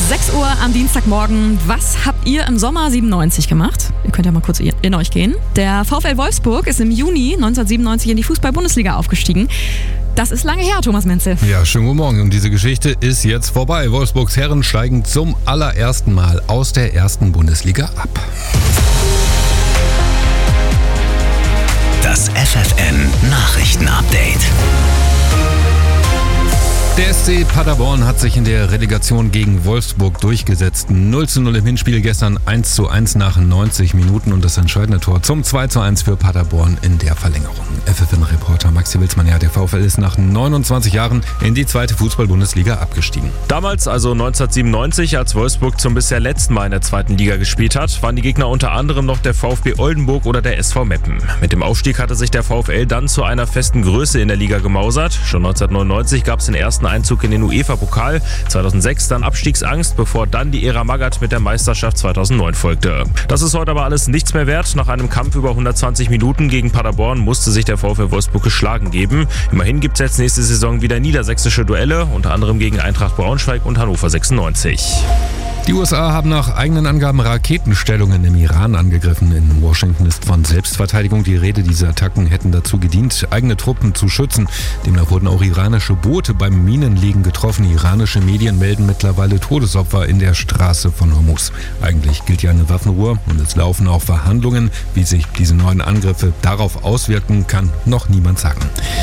6 Uhr am Dienstagmorgen. Was habt ihr im Sommer 97 gemacht? Ihr könnt ja mal kurz in euch gehen. Der VfL Wolfsburg ist im Juni 1997 in die Fußball-Bundesliga aufgestiegen. Das ist lange her, Thomas Menzel. Ja, schönen guten Morgen. Und diese Geschichte ist jetzt vorbei. Wolfsburgs Herren steigen zum allerersten Mal aus der ersten Bundesliga ab. Das FFN-Nachrichten-Update. Der SC Paderborn hat sich in der Relegation gegen Wolfsburg durchgesetzt. 0:0 im Hinspiel, gestern 1:1 nach 90 Minuten und das entscheidende Tor zum 2:1 für Paderborn in der Verlängerung. FFN-Reporter Maxi Wilsmann, ja, der VfL ist nach 29 Jahren in die zweite Fußball-Bundesliga abgestiegen. Damals, also 1997, als Wolfsburg zum bisher letzten Mal in der zweiten Liga gespielt hat, waren die Gegner unter anderem noch der VfB Oldenburg oder der SV Meppen. Mit dem Aufstieg hatte sich der VfL dann zu einer festen Größe in der Liga gemausert. Schon 1999 gab es den ersten Einzug in den UEFA-Pokal, 2006 dann Abstiegsangst, bevor dann die Ära Magath mit der Meisterschaft 2009 folgte. Das ist heute aber alles nichts mehr wert. Nach einem Kampf über 120 Minuten gegen Paderborn musste sich der VfL Wolfsburg geschlagen geben. Immerhin gibt es jetzt nächste Saison wieder niedersächsische Duelle, unter anderem gegen Eintracht Braunschweig und Hannover 96. Die USA haben nach eigenen Angaben Raketenstellungen im Iran angegriffen. In Washington ist von Selbstverteidigung die Rede. Diese Attacken hätten dazu gedient, eigene Truppen zu schützen. Demnach wurden auch iranische Boote beim Minenlegen getroffen. Iranische Medien melden mittlerweile Todesopfer in der Straße von Hormuz. Eigentlich gilt ja eine Waffenruhe und es laufen auch Verhandlungen. Wie sich diese neuen Angriffe darauf auswirken, kann noch niemand sagen.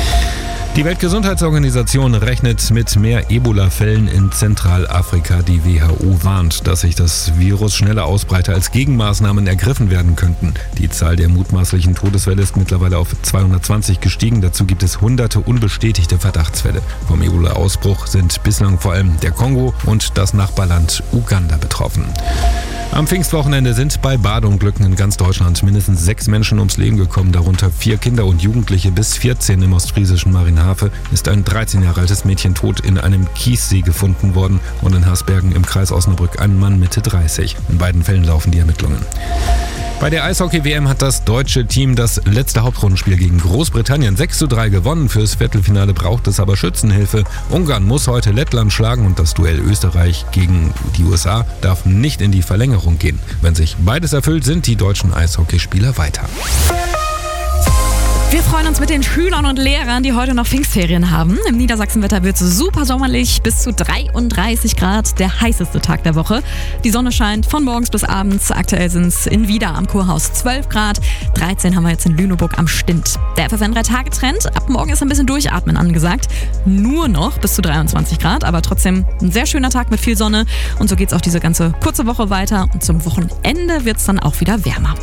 Die Weltgesundheitsorganisation rechnet mit mehr Ebola-Fällen in Zentralafrika. Die WHO warnt, dass sich das Virus schneller ausbreite, als Gegenmaßnahmen ergriffen werden könnten. Die Zahl der mutmaßlichen Todesfälle ist mittlerweile auf 220 gestiegen. Dazu gibt es hunderte unbestätigte Verdachtsfälle. Vom Ebola-Ausbruch sind bislang vor allem der Kongo und das Nachbarland Uganda betroffen. Am Pfingstwochenende sind bei Badeunglücken in ganz Deutschland mindestens 6 Menschen ums Leben gekommen, darunter 4 Kinder und Jugendliche bis 14. Im ostfriesischen Marienhafe ist ein 13 Jahre altes Mädchen tot in einem Kiessee gefunden worden und in Haßbergen im Kreis Osnabrück ein Mann Mitte 30. In beiden Fällen laufen die Ermittlungen. Bei der Eishockey-WM hat das deutsche Team das letzte Hauptrundenspiel gegen Großbritannien 6:3 gewonnen. Fürs Viertelfinale braucht es aber Schützenhilfe. Ungarn muss heute Lettland schlagen und das Duell Österreich gegen die USA darf nicht in die Verlängerung gehen. Wenn sich beides erfüllt, sind die deutschen Eishockeyspieler weiter. Wir freuen uns mit den Schülern und Lehrern, die heute noch Pfingstferien haben. Im Niedersachsenwetter wird es super sommerlich, bis zu 33 Grad, der heißeste Tag der Woche. Die Sonne scheint von morgens bis abends. Aktuell sind es in Wieder am Kurhaus 12 Grad, 13 haben wir jetzt in Lüneburg am Stint. Der FFN 3-Tage-Trend, ab morgen ist ein bisschen Durchatmen angesagt. Nur noch bis zu 23 Grad, aber trotzdem ein sehr schöner Tag mit viel Sonne. Und so geht es auch diese ganze kurze Woche weiter. Und zum Wochenende wird es dann auch wieder wärmer.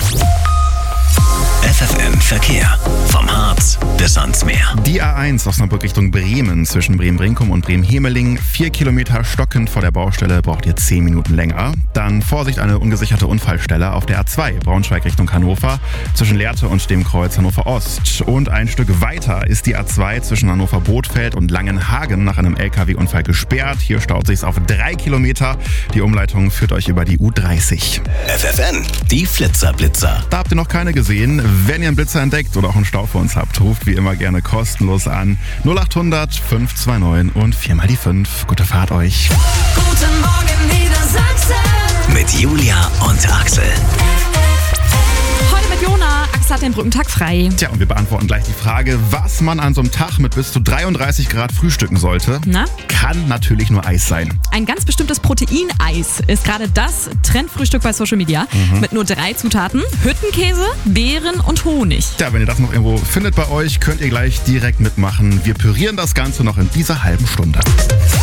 FFN Verkehr. Vom Harz bis ans Meer. Die A1 Osnabrück Richtung Bremen zwischen Bremen-Brinkum und Bremen-Hemeling. 4 Kilometer stockend vor der Baustelle, braucht ihr 10 Minuten länger. Dann Vorsicht, eine ungesicherte Unfallstelle auf der A2 Braunschweig Richtung Hannover zwischen Lehrte und dem Kreuz Hannover Ost. Und ein Stück weiter ist die A2 zwischen Hannover-Bothfeld und Langenhagen nach einem LKW-Unfall gesperrt. Hier staut sich's auf 3 Kilometer. Die Umleitung führt euch über die U30. FFN, die Flitzer-Blitzer. Da habt ihr noch keine gesehen. Wenn ihr einen Blitzer entdeckt oder auch einen Stau für uns habt, ruft wie immer gerne kostenlos an 0800 529 und 4x5. Gute Fahrt euch. Guten Morgen Niedersachsen. Mit Julia und Axel. Heute mit Jona. Axel hat den Brückentag frei. Tja, und wir beantworten gleich die Frage, was man an so einem Tag mit bis zu 33 Grad frühstücken sollte. Na? Kann natürlich nur Eis sein. Ein ganz bestimmtes Proteineis ist gerade das Trendfrühstück bei Social Media. Mit nur 3 Zutaten: Hüttenkäse, Beeren und Honig. Tja, wenn ihr das noch irgendwo findet bei euch, könnt ihr gleich direkt mitmachen. Wir pürieren das Ganze noch in dieser halben Stunde.